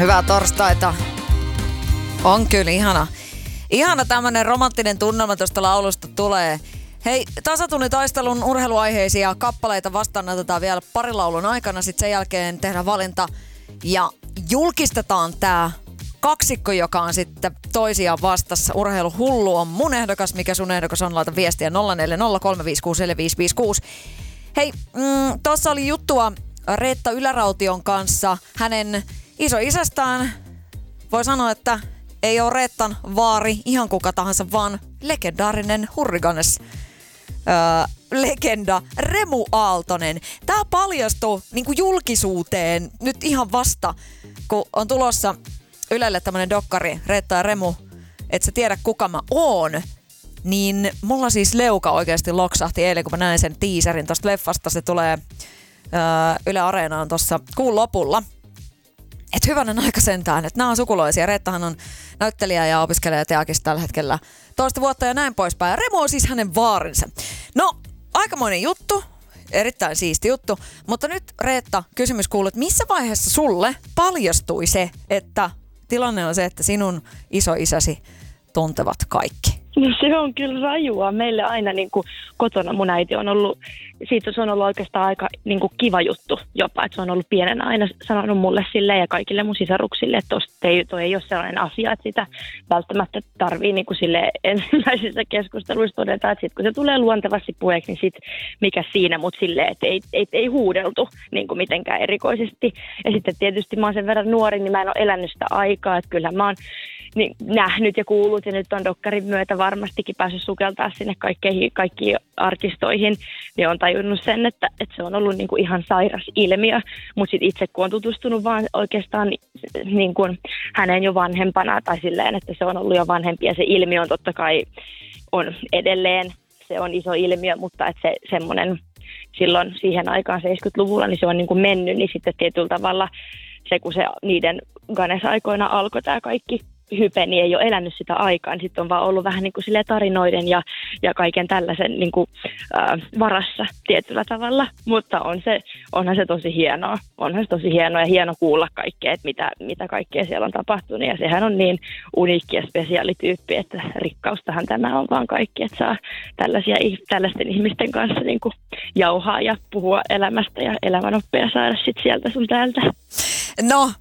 Hyvää torstaita. On kyllä ihana tämmönen romanttinen tunnelma tuosta laulusta tulee. Hei, tasatunnitaistelun urheiluaiheisia kappaleita vastaanotetaan vielä pari laulun aikana. Sitten sen jälkeen tehdään valinta ja julkistetaan tää kaksikko, joka on sitten toisiaan vastassa. Urheiluhullu on mun ehdokas, mikä sun ehdokas on, laita viestiä 0403564556. Hei, tuossa oli juttua Reetta Yläraution kanssa. Hänen isoisästään voi sanoa, että ei ole Reettan vaari ihan kuka tahansa, vaan legendaarinen Hurriganes legenda Remu Aaltonen. Tää paljastui niin kuin julkisuuteen nyt ihan vasta, kun on tulossa Ylelle tämmönen dokkari Reetta ja Remu, et sä tiedä kuka mä oon. Niin mulla siis leuka oikeasti loksahti eilen, kun mä näin sen teaserin tosta leffasta. Se tulee Yle Areenaan tossa kuun lopulla. Et hyvänen aika sentään, että nämä on sukulaisia. Reettahan on näyttelijä ja opiskelee teakista tällä hetkellä toista vuotta ja näin poispäin. Ja Remu on siis hänen vaarinsa. No, aikamoinen juttu, erittäin siisti juttu. Mutta nyt Reetta, kysymys kuuluu, että missä vaiheessa sulle paljastui se, että tilanne on se, että sinun isoisäsi tuntevat kaikki? No se on kyllä rajua. Meille aina niin kuin kotona mun äiti on ollut, siitä se on ollut oikeastaan aika niin kuin kiva juttu jopa, että se on ollut pienenä aina sanonut mulle silleen ja kaikille mun sisaruksille, että toi ei ole sellainen asia, että sitä välttämättä tarvii niin kuin silleen ensimmäisissä keskusteluissa todeta, että sit kun se tulee luontevasti puheeksi, niin sit mikä siinä, mutta silleen, että ei huudeltu niin kuin mitenkään erikoisesti. Ja sitten tietysti mä oon sen verran nuori, niin mä en ole elänyt sitä aikaa, että kyllä mä oon niin nähnyt ja kuullut ja nyt on dokkarin myötä varmastikin päässyt sukeltaa sinne kaikkiin arkistoihin, niin on tajunnut sen, että se on ollut niin kuin ihan sairas ilmiö, mutta sitten itse kun on tutustunut vaan oikeastaan niin kuin hänen jo vanhempana tai silleen, että se on ollut jo vanhempi ja se ilmiö on totta kai on edelleen, se on iso ilmiö, mutta että se semmoinen silloin siihen aikaan 70-luvulla, niin se on niin kuin mennyt, niin sitten tietyllä tavalla se, kun se niiden Ganes-aikoina alkoi tämä kaikki hype, niin ei ole elänyt sitä aikaa, niin sitten on vaan ollut vähän niin kuin silleen tarinoiden ja kaiken tällaisen niin kuin, varassa tietyllä tavalla, mutta onhan se tosi hienoa. Onhan se tosi hienoa ja hieno kuulla kaikkea, että mitä kaikkea siellä on tapahtunut ja sehän on niin uniikki ja spesiaalityyppi, että rikkaustahan tämä on vaan kaikki, että saa tällaisten ihmisten kanssa niin kuin jauhaa ja puhua elämästä ja elämänoppia saada sitten sieltä sun täältä. No,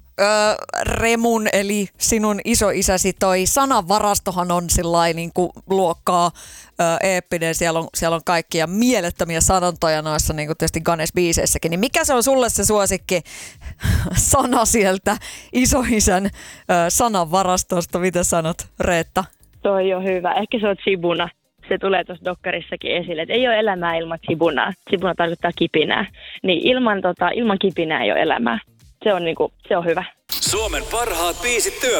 Remun eli sinun isoisäsi toi sanavarastohan on sillain niin kuin luokkaa eeppinen. Siellä on kaikkia mielettömiä sanontoja noissa niin kuin tietysti Ganes-biiseissäkin. Niin mikä se on sulle se suosikki sana sieltä isoisän sanavarastosta? Mitä sanot, Reetta? Toi on hyvä. Ehkä se on Chibuna. Se tulee tuossa dokkarissakin esille, että ei ole elämää ilman Chibunaa. Chibuna tarkoittaa kipinää. Niin ilman kipinää ei ole elämää. Se on hyvä. Suomen parhaat biisit